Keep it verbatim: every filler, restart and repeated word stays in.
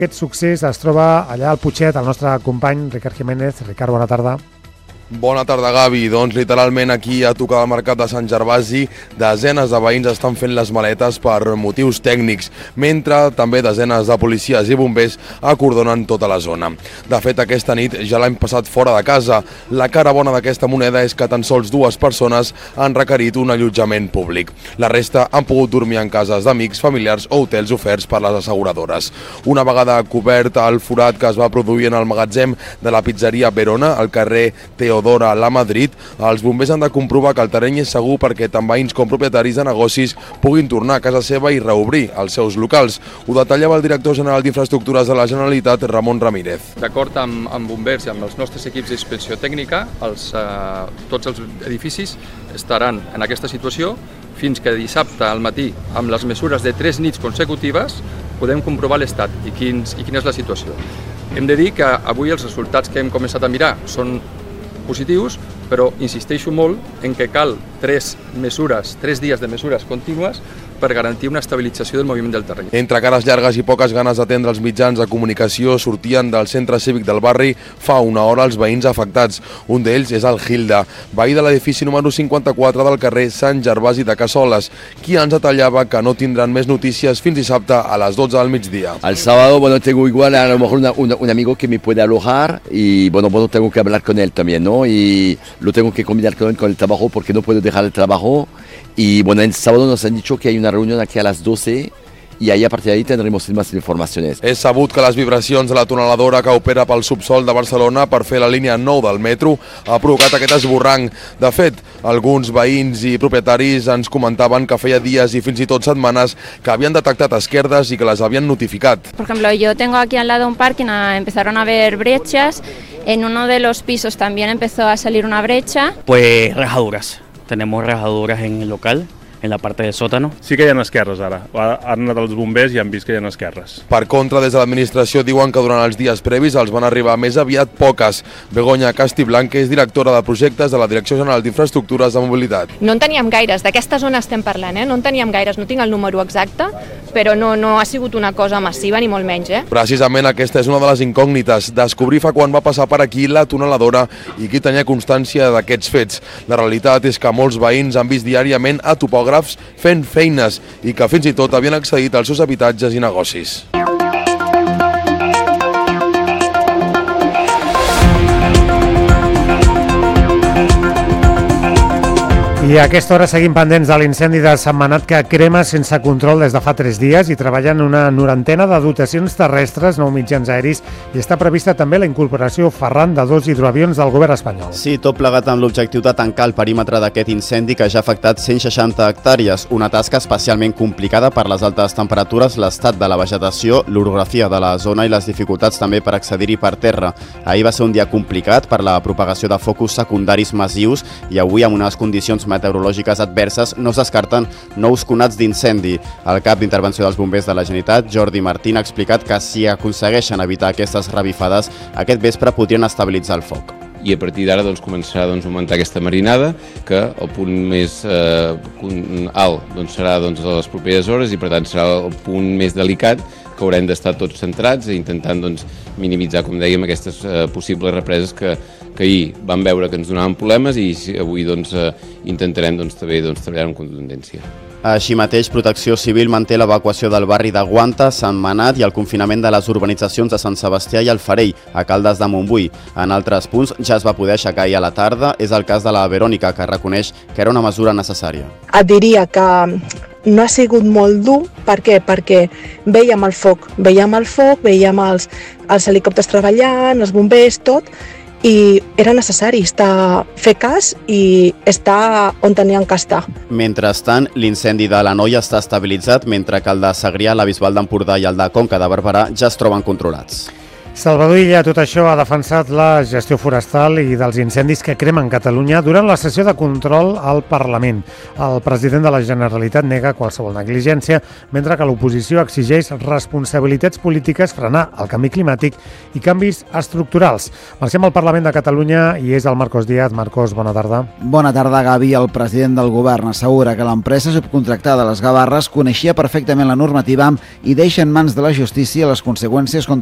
Aquest succés es troba allà al Putxet, el nostre company Ricard Jiménez. Ricard, bona tarda. Bona tarda, Gavi. Doncs literalment aquí a tocar del mercat de Sant Gervasi desenes de veïns estan fent les maletes per motius tècnics, mentre també desenes de policies i bombers acordonen tota la zona. De fet, aquesta nit ja l'hem passat fora de casa. La cara bona d'aquesta moneda és que tan sols dues persones han requerit un allotjament públic. La resta han pogut dormir en cases d'amics, familiars o hotels oferts per les asseguradores. Una vegada cobert el forat que es va produir en el magatzem de la pizzeria Verona, al carrer Teo Dora a la Madrid, els bombers han de comprovar que el terreny és segur perquè tant veïns com propietaris de negocis puguin tornar a casa seva i reobrir els seus locals. Ho detallava el director general d'Infraestructures de la Generalitat, Ramon Ramírez. D'acord amb, amb bombers i amb els nostres equips d'inspecció tècnica, els, eh, tots els edificis estaran en aquesta situació fins que dissabte al matí, amb les mesures de tres nits consecutives, podem comprovar l'estat i, quins, i quina és la situació. Hem de dir que avui els resultats que hem començat a mirar són positius, però insisteixo molt en que cal tres mesures, tres dies de mesures contínues per garantir una estabilització del moviment del terreny. Entre cares llargues i poques ganes d'atendre els mitjans de comunicació sortien del centre cívic del barri fa una hora els veïns afectats. Un d'ells és el Gilda, veí de l'edifici número cinquanta-quatre del carrer Sant Gervasi de Cassoles, qui ens detallava que no tindran més notícies fins dissabte a les dotze del migdia. El sábado, bueno, tengo igual a lo mejor una, una, un amigo que me puede alojar y bueno, bueno, tengo que hablar con él también, ¿no? Y lo tengo que combinar con, con el trabajo porque no puedo dejar el trabajo. Y bueno, el sábado nos han dicho que hay una reunión aquí a las doce y ahí a partir de ahí tendremos más informaciones. És sabut que les vibracions de la tuneladora que opera pel subsol de Barcelona per fer la línia nou del metro ha provocat aquest esborrany. De fet, alguns veïns i propietaris ens comentaven que feia dies i fins i tot setmanes que havien detectat esquerdes i que les havien notificat. Por ejemplo, yo tengo aquí al lado un parking, empezaron a haber brechas, en uno de los pisos también empezó a salir una brecha. Pues rajaduras, tenemos rajaduras en el local, en la parte del sótano. Sí que hi ha esquerres ara. Han anat els bombers i han vist que hi ha esquerres. Per contra, des de l'administració diuen que durant els dies previs els van arribar més aviat poques. Begoña Castiblanc és directora de projectes de la Direcció General d'Infraestructures de Mobilitat. No en teníem gaires, d'aquesta zona estem parlant, eh? No en teníem gaires, no tinc el número exacte, però no, no ha sigut una cosa massiva ni molt menys. Eh? Precisament aquesta és una de les incògnites, descobrir fa quan va passar per aquí la tuneladora i qui tenia constància d'aquests fets. La realitat és que molts veïns han vist diàriament a topògrafs fent feines i que fins i tot havien accedit als seus habitatges i negocis. I a aquesta hora seguim pendents de l'incendi de Sentmenat que crema sense control des de fa tres dies i treballen una norantena de dotacions terrestres, nou mitjans aeris, i està prevista també la incorporació Ferran de dos hidroavions del govern espanyol. Sí, tot plegat amb l'objectiu de tancar el perímetre d'aquest incendi que ja ha afectat cent seixanta hectàrees, una tasca especialment complicada per les altes temperatures, l'estat de la vegetació, l'orografia de la zona i les dificultats també per accedir-hi per terra. Ahir va ser un dia complicat per la propagació de focus secundaris massius i avui, amb unes condicions meteorològiques adverses, no es descarten nous conats d'incendi. El cap d'intervenció dels bombers de la Generalitat, Jordi Martín, ha explicat que si aconsegueixen evitar aquestes revifades, aquest vespre podrien estabilitzar el foc. I a partir d'ara doncs, començarà doncs, a augmentar aquesta marinada, que el punt més eh, alt doncs, serà doncs, a les properes hores i per tant serà el punt més delicat que haurem d'estar tots centrats i intentant doncs, minimitzar, com dèiem, aquestes eh, possibles represes que, que ahir vam veure que ens donaven problemes i avui doncs, eh, intentarem doncs, també doncs, treballar amb contundència. Així mateix, Protecció Civil manté l'evacuació del barri de Guanta, Sentmenat i el confinament de les urbanitzacions de Sant Sebastià i el Farell, a Caldes de Montbui. En altres punts ja es va poder aixecar ahir a la tarda. És el cas de la Verònica, que reconeix que era una mesura necessària. Et diria que no ha sigut molt dur. Per què? Perquè veiem el foc, veiem el foc, veiem els, els helicòpters treballant, els bombers, tot, i era necessari estar, fer cas i estar on tenien que estar. Mentrestant, l'incendi de la Noia està estabilitzat, mentre que el de Segrià, la Bisbal d'Empordà i el de Conca de Barberà ja es troben controlats. Salvador Illa, tot això, ha defensat la gestió forestal i dels incendis que cremen Catalunya durant la sessió de control al Parlament. El president de la Generalitat nega qualsevol negligència, mentre que l'oposició exigeix responsabilitats polítiques, frenar el canvi climàtic i canvis estructurals. Marxem al Parlament de Catalunya i és el Marcos Díaz. Marcos, bona tarda. Bona tarda, Gavi. El president del govern assegura que l'empresa subcontractada a les Gavarres coneixia perfectament la normativa i deixa en mans de la justícia les conseqüències